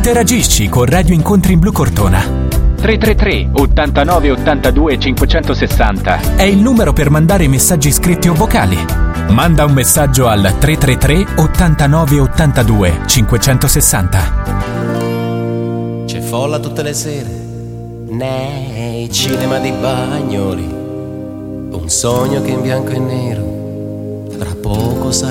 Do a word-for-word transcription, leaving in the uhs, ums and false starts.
Interagisci con Radio Incontri in Blu Cortona. tre tre tre ottantanove ottantadue cinquecentosessanta È il numero per mandare messaggi scritti o vocali. Manda un messaggio al tre tre tre ottantanove ottantadue cinquecentosessanta. C'è folla tutte le sere nei cinema di Bagnoli, un sogno che in bianco e nero tra poco sarà